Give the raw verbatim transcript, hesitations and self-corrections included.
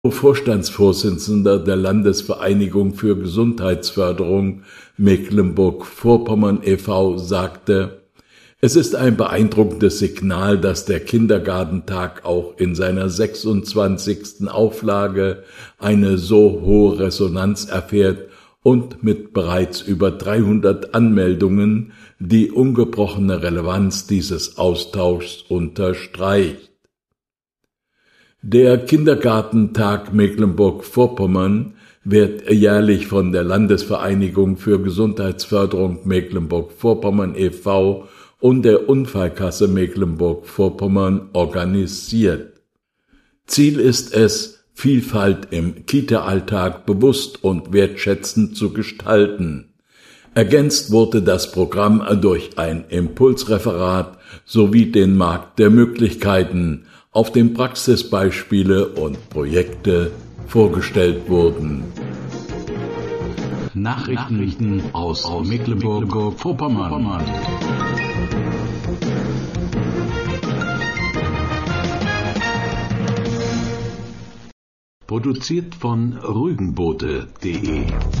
Vorstandsvorsitzender der Landesvereinigung für Gesundheitsförderung Mecklenburg-Vorpommern e V sagte: Es ist ein beeindruckendes Signal, dass der Kindergartentag auch in seiner sechsundzwanzigsten Auflage eine so hohe Resonanz erfährt und mit bereits über dreihundert Anmeldungen die ungebrochene Relevanz dieses Austauschs unterstreicht. Der Kindergartentag Mecklenburg-Vorpommern wird jährlich von der Landesvereinigung für Gesundheitsförderung Mecklenburg-Vorpommern e V und der Unfallkasse Mecklenburg-Vorpommern organisiert. Ziel ist es, Vielfalt im Kita-Alltag bewusst und wertschätzend zu gestalten. Ergänzt wurde das Programm durch ein Impulsreferat sowie den Markt der Möglichkeiten, auf dem Praxisbeispiele und Projekte vorgestellt wurden. Nachrichten aus Mecklenburg-Vorpommern. Produziert von rügenboote punkt de